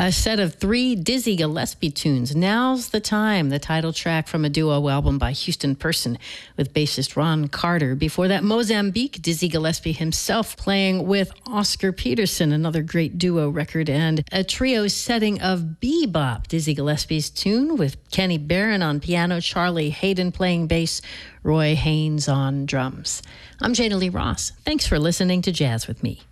A set of 3 Dizzy Gillespie tunes. Now's the Time, the title track from a duo album by Houston Person with bassist Ron Carter. Before that, Mozambique, Dizzy Gillespie himself playing with Oscar Peterson, another great duo record, and a trio setting of Bebop, Dizzy Gillespie's tune with Kenny Barron on piano, Charlie Hayden playing bass, Roy Haynes on drums. I'm Jada Lee Ross. Thanks for listening to Jazz with Me.